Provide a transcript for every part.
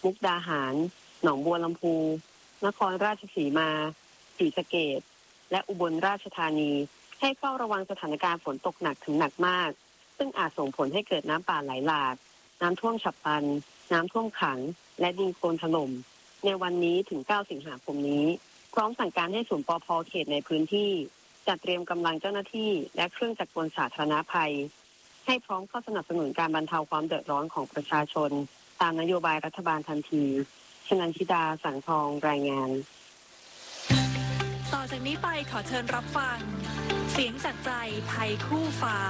มุกดาหารหนองบัวลำพูนครราชสีมาศรีสะเกษและอุบลราชธานีให้เฝ้าระวังสถานการณ์ฝนตกหนักถึงหนักมากซึ่งอาจส่งผลให้เกิดน้ำป่าไหลหลากน้ำท่วมฉับพลันน้ำท่วมขังและดินโคลนถล่มในวันนี้ถึง 9 สิงหาคมนี้พร้อมสั่งการให้ศูนย์ปภ.เขตในพื้นที่จัดเตรียมกำลังเจ้าหน้าที่และเครื่องจักรกลสาธารณภัยให้พร้อมเข้าสนับสนุนการบรรเทาความเดือดร้อนของประชาชนตามนโยบายรัฐบาลทันทีชนันชิดาสังทองรายงานต่อจากนี้ไปขอเชิญรับฟังเสียงจากใจไทยคู่ฟ้า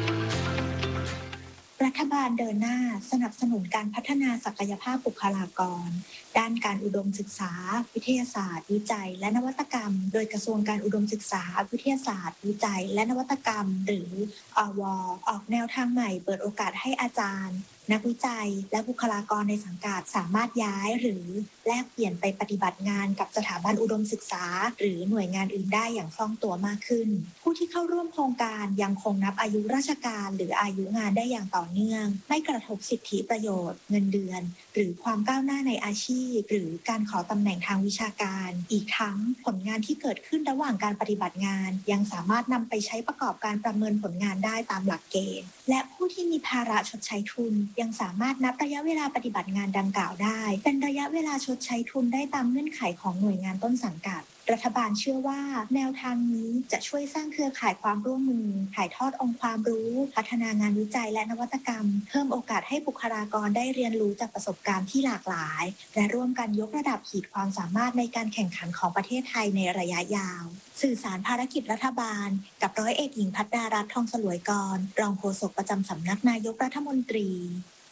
รัฐบาลเดินหน้าสนับสนุนการพัฒนาศักยภาพบุคลากรด้านการอุดมศึกษาวิทยาศาสตร์วิจัยและนวัตกรรมโดยกระทรวงการอุดมศึกษาวิทยาศาสตร์วิจัยและนวัตกรรมหรืออว.ออกแนวทางใหม่เปิดโอกาสให้อาจารย์นักวิจัยและบุคลากรในสังกัดสามารถย้ายหรือแลกเปลี่ยนไปปฏิบัติงานกับสถาบันอุดมศึกษาหรือหน่วยงานอื่นได้อย่างคล่องตัวมากขึ้นผู้ที่เข้าร่วมโครงการยังคงนับอายุราชการหรืออายุงานได้อย่างต่อเนื่องไม่กระทบสิทธิประโยชน์เงินเดือนหรือความก้าวหน้าในอาชีพหรือการขอตำแหน่งทางวิชาการอีกทั้งผลงานที่เกิดขึ้นระหว่างการปฏิบัติงานยังสามารถนำไปใช้ประกอบการประเมินผลงานได้ตามหลักเกณฑ์และผู้ที่มีภาระชดใช้ทุนยังสามารถนับระยะเวลาปฏิบัติงานดังกล่าวได้เป็นระยะเวลาชดใช้ทุนได้ตามเงื่อนไขของหน่วยงานต้นสังกัดรัฐบาลเชื่อว่าแนวทางนี้จะช่วยสร้างเครือข่ายความร่วมมือถ่ายทอดองค์ความรู้พัฒนางานวิจัยและนวัตกรรมเพิ่มโอกาสให้บุคลากรได้เรียนรู้จากประสบการณ์ที่หลากหลายและร่วมกันยกระดับขีดความสามารถในการแข่งขันของประเทศไทยในระยะยาวสื่อสารภารกิจรัฐบาลกับร้อยเอกหญิงภัทรารัตน์ ทองสลวยกรรองโฆษกประจำสำนักนายกรัฐมนตรี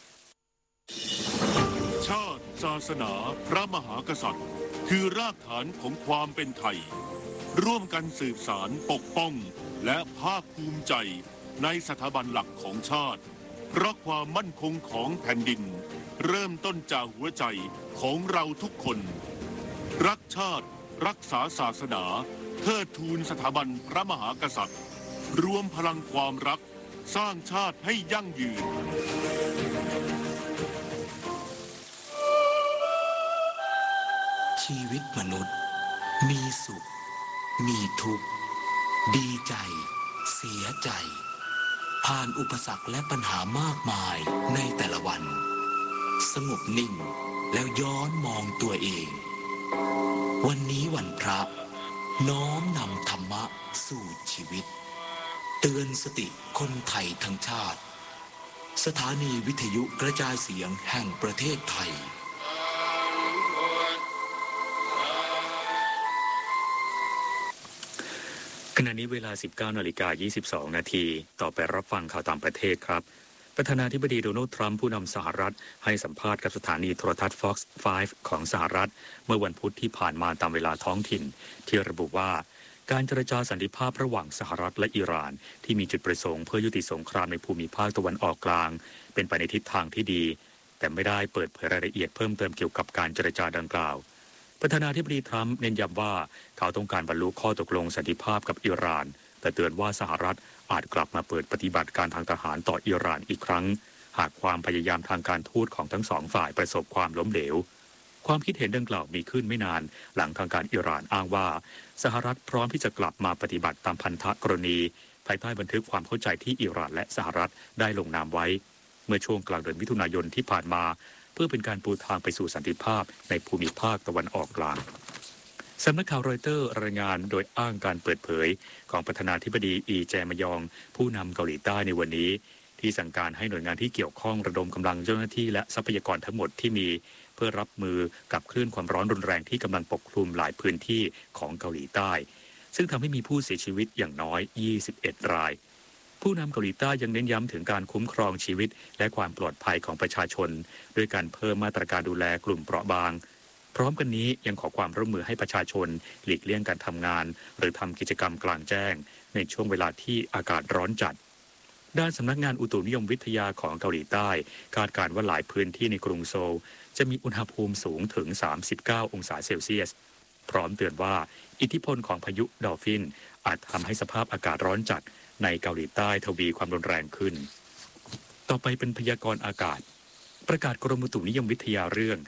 ชาติศาสนาพระมหากษัตริย์คือรากฐานของความเป็นไทยร่วมกันสืบสานปกป้องและภาคภูมิใจในสถาบันหลักของชาติเพราะความมั่นคงของแผ่นดินเริ่มต้นจากหัวใจของเราทุกคนรักชาติรักษาศาสนาเทิดทูนสถาบันพระมหากษัตริย์รวมพลังความรักสร้างชาติให้ยั่งยืนชีวิตมนุษย์มีสุขมีทุกข์ดีใจเสียใจผ่านอุปสรรคและปัญหามากมายในแต่ละวันสงบนิ่งแล้วย้อนมองตัวเองวันนี้วันพระน้อมนำธรรมะสู่ชีวิตเตือนสติคนไทยทั้งชาติสถานีวิทยุกระจายเสียงแห่งประเทศไทยขณะนี้เวลา 19:22 นาทีต่อไปรับฟังข่าวต่างประเทศครับประธานาธิบดีโดนัลด์ทรัมป์ผู้นำสหรัฐให้สัมภาษณ์กับสถานีโทรทัศน์ Fox 5 ของสหรัฐเมื่อวันพุธที่ผ่านมาตามเวลาท้องถิ่นที่ระบุว่าการเจรจาสันติภาพระหว่างสหรัฐและอิหร่านที่มีจุดประสงค์เพื่อยุติสงครามในภูมิภาคตะวันออกกลางเป็นไปในทิศทางที่ดีแต่ไม่ได้เปิดเผยรายละเอียดเพิ่มเติมเกี่ยวกับการเจรจาดังกล่าวประธานาธิบดีทรัมป์เน้นย้ำว่าเขาต้องการบรรลุข้อตกลงสันติภาพกับอิหร่านแต่เตือนว่าสหรัฐอาจกลับมาเปิดปฏิบัติการทางทหารต่ออิหร่านอีกครั้งหากความพยายามทางการทูตของทั้งสองฝ่ายประสบความล้มเหลวความคิดเห็นดังกล่าวมีขึ้นไม่นานหลังทางการอิหร่านอ้างว่าสหรัฐพร้อมที่จะกลับมาปฏิบัติตามพันธกรณีภายใต้บันทึกความเข้าใจที่อิหร่านและสหรัฐได้ลงนามไว้เมื่อช่วงกลางเดือนมิถุนายนที่ผ่านมาเพื่อเป็นการปูทางไปสู่สันติภาพในภูมิภาคตะวันออกกลางสำนักข่าวรอยเตอร์รายงานโดยอ้างการเปิดเผยของประธานาธิบดีอีแจมยองผู้นำเกาหลีใต้ในวันนี้ที่สั่งการให้หน่วยงานที่เกี่ยวข้องระดมกำลังเจ้าหน้าที่และทรัพยากรทั้งหมดที่มีเพื่อรับมือกับคลื่นความร้อนรุนแรงที่กำลังปกคลุมหลายพื้นที่ของเกาหลีใต้ซึ่งทำให้มีผู้เสียชีวิตอย่างน้อย21รายผู้นำเกาหลีใต้ยังเน้นย้ำถึงการคุ้มครองชีวิตและความปลอดภัยของประชาชนด้วยการเพิ่มมาตรการดูแลกลุ่มเปราะบางพร้อมกันนี้ยังขอความร่วมมือให้ประชาชนหลีกเลี่ยงการทำงานหรือทำกิจกรรมกลางแจ้งในช่วงเวลาที่อากาศร้อนจัดด้านสำนักงานอุตุนิยมวิทยาของเกาหลีใต้คาดการณ์ว่าหลายพื้นที่ในกรุงโซลจะมีอุณหภูมิสูงถึง39องศาเซลเซียสพร้อมเตือนว่าอิทธิพลของพายุดอลฟินอาจทำให้สภาพอากาศร้อนจัดในเกาหลีใต้ทวีความรุนแรงขึ้นต่อไปเป็นพยากรณ์อากาศประกาศกรมอุตุนิยมวิทยาเรื่อง